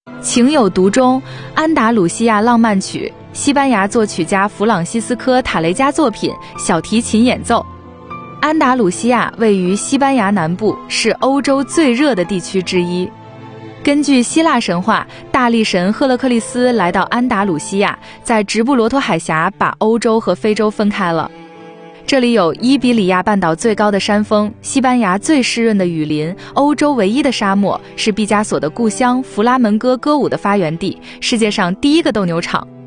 情有独钟，安达鲁西亚浪漫曲，西班牙作曲家弗朗西斯科·塔雷加作品，小提琴演奏。安达鲁西亚位于西班牙南部，是欧洲最热的地区之一。根据希腊神话，大力神赫勒克利斯来到安达鲁西亚，在直布罗陀海峡把欧洲和非洲分开了。这里有伊比利亚半岛最高的山峰，西班牙最湿润的雨林，欧洲唯一的沙漠，是毕加索的故乡，弗拉门戈歌舞的发源地，世界上第一个斗牛场。